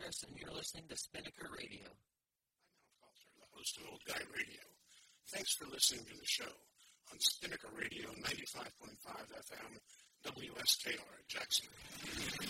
Chris, and you're listening to Spinnaker Radio. I'm Alf Coulter, the host of Old Guy Radio. Thanks for listening to the show on Spinnaker Radio 95.5 FM, WSKR Jackson.